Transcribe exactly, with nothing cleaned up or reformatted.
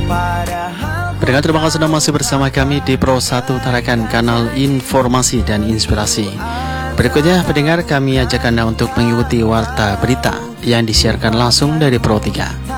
Pendengar, terima kasih sudah masih bersama kami di Pro satu Tarakan, kanal informasi dan inspirasi. Berikutnya, pendengar, kami ajak Anda untuk mengikuti warta berita yang disiarkan langsung dari Pro tiga.